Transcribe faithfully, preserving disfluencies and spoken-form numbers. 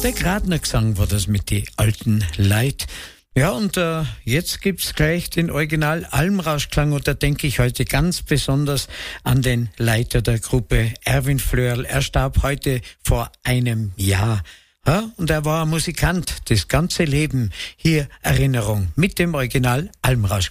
Der Gradner Gesang war das mit die alten Leid. Ja, und äh, jetzt gibt's gleich den Original Almrauschklang und da denke ich heute ganz besonders an den Leiter der Gruppe, Erwin Flöhrl. Er starb heute vor einem Jahr. Ja, und er war Musikant das ganze Leben. Hier Erinnerung mit dem Original Almrauschklang.